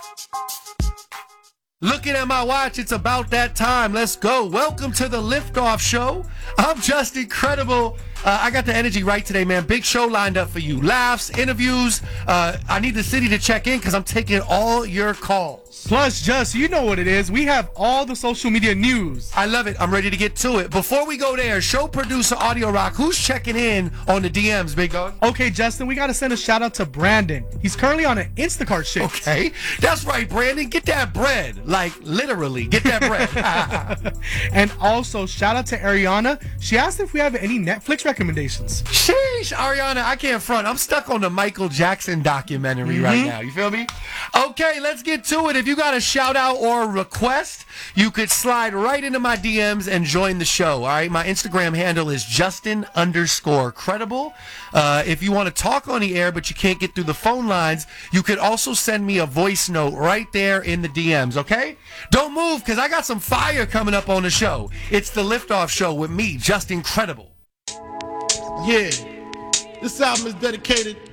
Looking at my watch, it's about that time. Let's go. Welcome to the Liftoff Show. I'm just incredible. I got the energy right today, man. Big show lined up for you. Laughs, interviews. I need the city to check in because I'm taking all your calls. Plus, Just, you know what it is. We have all the social media news. I love it. I'm ready to get to it. Before we go there, show producer Audio Rock, who's checking in on the DMs, big dog? Okay, Justin, we got to send a shout out to Brandon. He's currently on an Instacart shift. Okay. That's right, Brandon. Get that bread. Like, literally, get that bread. And also, shout out to Ariana. She asked if we have any Netflix recommendations. Sheesh, Ariana, I can't front. I'm stuck on the Michael Jackson documentary right now. You feel me? Okay, let's get to it. If you got a shout out or a request, you could slide right into my DMs and join the show. All right, my Instagram handle is Justin_credible. If you want to talk on the air but you can't get through the phone lines, you could also send me a voice note right there in the DMs. Okay, don't move because I got some fire coming up on the show. It's the Liftoff Show with me, Justin Credible. Yeah, this album is dedicated